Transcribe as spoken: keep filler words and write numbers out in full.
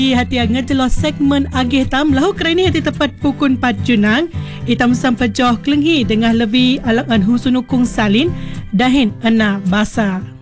Hati angan telah segmen agih tam lahu kerana hati tepat pukul empat junang itam sampai joh kelenghi dengan lebih alang anhu sunukung salin dahin ena basa.